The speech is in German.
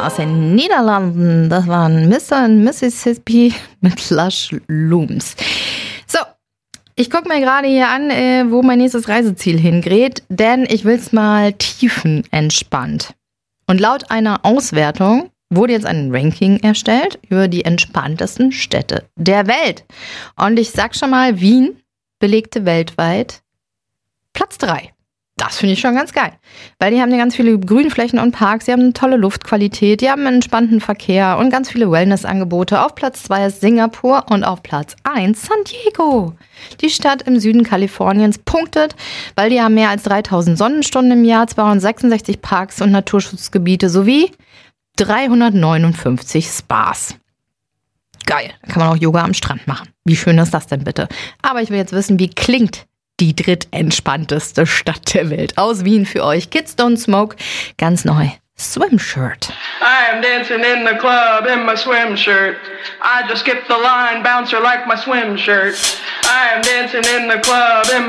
aus den Niederlanden. Das waren Mr. und Mississippi mit Lush Looms. So, ich gucke mir gerade hier an, wo mein nächstes Reiseziel hingeht, denn ich will es mal tiefenentspannt. Und laut einer Auswertung wurde jetzt ein Ranking erstellt über die entspanntesten Städte der Welt. Und ich sag schon mal, Wien belegte weltweit Platz 3. Das finde ich schon ganz geil, weil die haben ja ganz viele Grünflächen und Parks, sie haben eine tolle Luftqualität, die haben einen entspannten Verkehr und ganz viele Wellnessangebote. Auf Platz 2 ist Singapur und auf Platz 1 San Diego. Die Stadt im Süden Kaliforniens punktet, weil die haben mehr als 3000 Sonnenstunden im Jahr, 266 Parks und Naturschutzgebiete sowie 359 Spas. Geil, da kann man auch Yoga am Strand machen. Wie schön ist das denn bitte? Aber ich will jetzt wissen, wie klingt die drittentspannteste Stadt der Welt? Aus Wien für euch. Kids Don't Smoke, ganz neu. Swim Shirt. I am dancing in the club in my swim shirt. I just skipped the line, bouncer like my swim shirt. I am dancing in the club in